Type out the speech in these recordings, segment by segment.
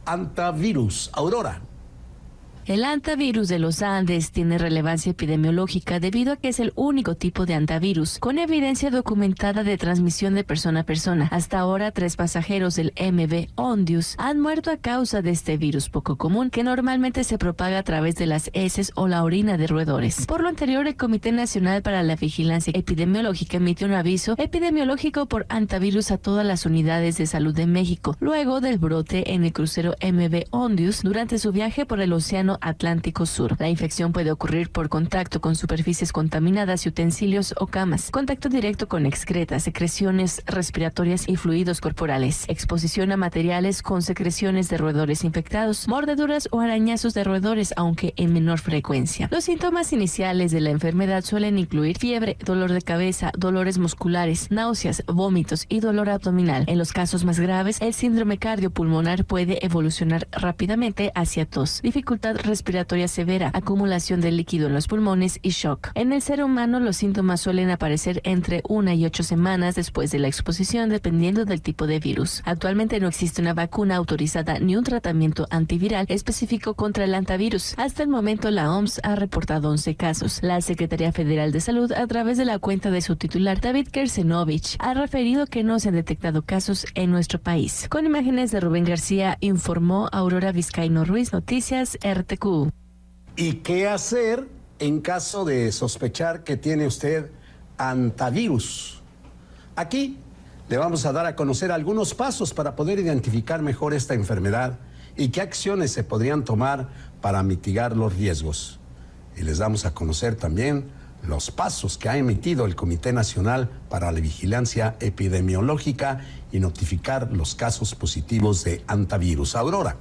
antivirus. Aurora. El antivirus de los Andes tiene relevancia epidemiológica debido a que es el único tipo de antivirus con evidencia documentada de transmisión de persona a persona. Hasta ahora, 3 pasajeros del MV Ondius han muerto a causa de este virus poco común que normalmente se propaga a través de las heces o la orina de roedores. Por lo anterior, el Comité Nacional para la Vigilancia Epidemiológica emitió un aviso epidemiológico por antivirus a todas las unidades de salud de México, luego del brote en el crucero MV Ondius durante su viaje por el Océano Atlántico Sur. La infección puede ocurrir por contacto con superficies contaminadas y utensilios o camas, contacto directo con excretas, secreciones respiratorias y fluidos corporales, exposición a materiales con secreciones de roedores infectados, mordeduras o arañazos de roedores, aunque en menor frecuencia. Los síntomas iniciales de la enfermedad suelen incluir fiebre, dolor de cabeza, dolores musculares, náuseas, vómitos y dolor abdominal. En los casos más graves, el síndrome cardiopulmonar puede evolucionar rápidamente hacia tos, dificultad respiratoria severa, acumulación de líquido en los pulmones y shock. En el ser humano, los síntomas suelen aparecer entre 1 y 8 semanas después de la exposición, dependiendo del tipo de virus. Actualmente no existe una vacuna autorizada ni un tratamiento antiviral específico contra el antivirus. Hasta el momento, la OMS ha reportado 11 casos. La Secretaría Federal de Salud, a través de la cuenta de su titular, David Kersenovich, ha referido que no se han detectado casos en nuestro país. Con imágenes de Rubén García, informó Aurora Vizcaíno Ruiz, Noticias RTQ. ¿Y qué hacer en caso de sospechar que tiene usted antivirus? Aquí le vamos a dar a conocer algunos pasos para poder identificar mejor esta enfermedad y qué acciones se podrían tomar para mitigar los riesgos. Y les damos a conocer también los pasos que ha emitido el Comité Nacional para la Vigilancia Epidemiológica y notificar los casos positivos de antivirus. Aurora.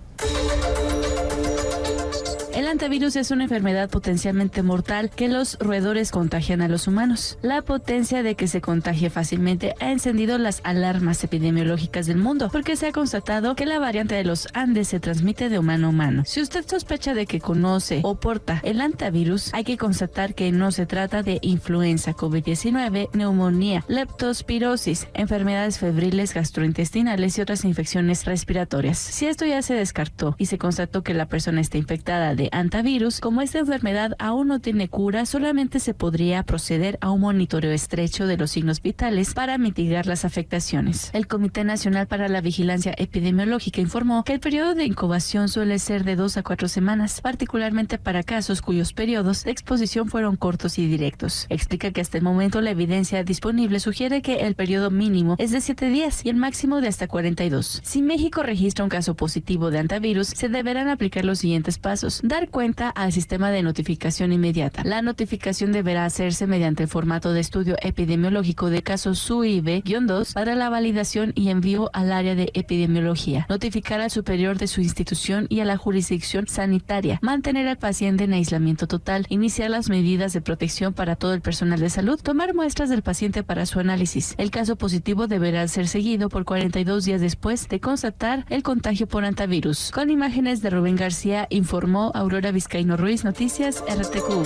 El antivirus es una enfermedad potencialmente mortal que los roedores contagian a los humanos. La potencia de que se contagie fácilmente ha encendido las alarmas epidemiológicas del mundo, porque se ha constatado que la variante de los Andes se transmite de humano a humano. Si usted sospecha de que conoce o porta el antivirus, hay que constatar que no se trata de influenza, COVID-19, neumonía, leptospirosis, enfermedades febriles gastrointestinales y otras infecciones respiratorias. Si esto ya se descartó y se constató que la persona está infectada de antivirus, como esta enfermedad aún no tiene cura, solamente se podría proceder a un monitoreo estrecho de los signos vitales para mitigar las afectaciones. El Comité Nacional para la Vigilancia Epidemiológica informó que el periodo de incubación suele ser de 2 a 4 semanas, particularmente para casos cuyos periodos de exposición fueron cortos y directos. Explica que hasta el momento la evidencia disponible sugiere que el periodo mínimo es de 7 días y el máximo de hasta 42. Si México registra un caso positivo de antivirus, se deberán aplicar los siguientes pasos. Dar cuenta al sistema de notificación inmediata. La notificación deberá hacerse mediante el formato de estudio epidemiológico de casos SUIB-2 para la validación y envío al área de epidemiología. Notificar al superior de su institución y a la jurisdicción sanitaria. Mantener al paciente en aislamiento total. Iniciar las medidas de protección para todo el personal de salud. Tomar muestras del paciente para su análisis. El caso positivo deberá ser seguido por 42 días después de constatar el contagio por antivirus. Con imágenes de Rubén García, informó Aurora Vizcaíno Ruiz, Noticias RTQ.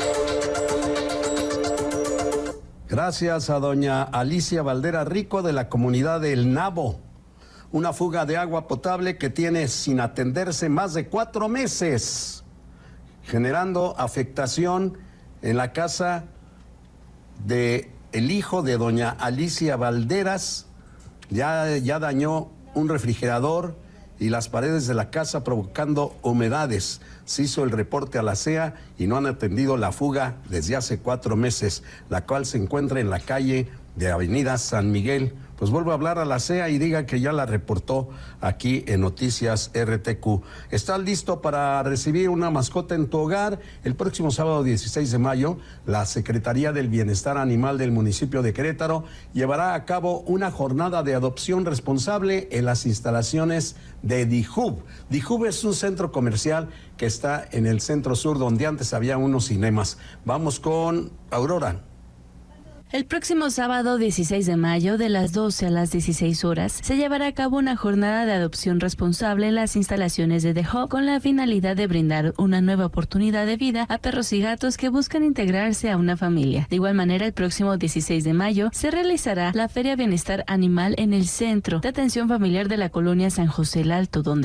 Gracias a doña Alicia Valdera Rico de la comunidad del Nabo. Una fuga de agua potable que tiene sin atenderse más de 4 meses, generando afectación en la casa de el hijo de doña Alicia Valderas. Ya dañó un refrigerador y las paredes de la casa, provocando humedades. Se hizo el reporte a la CEA y no han atendido la fuga desde hace 4 meses, la cual se encuentra en la calle de Avenida San Miguel. Pues vuelvo a hablar a la CEA y diga que ya la reportó aquí en Noticias RTQ. ¿Estás listo para recibir una mascota en tu hogar? El próximo sábado 16 de mayo, la Secretaría del Bienestar Animal del municipio de Querétaro llevará a cabo una jornada de adopción responsable en las instalaciones de DIJUB. DIJUB es un centro comercial que está en el centro sur, donde antes había unos cinemas. Vamos con Aurora. El próximo sábado 16 de mayo, de las 12 a las 16 horas, se llevará a cabo una jornada de adopción responsable en las instalaciones de The Hub con la finalidad de brindar una nueva oportunidad de vida a perros y gatos que buscan integrarse a una familia. De igual manera, el próximo 16 de mayo se realizará la Feria Bienestar Animal en el Centro de Atención Familiar de la Colonia San José el Alto, donde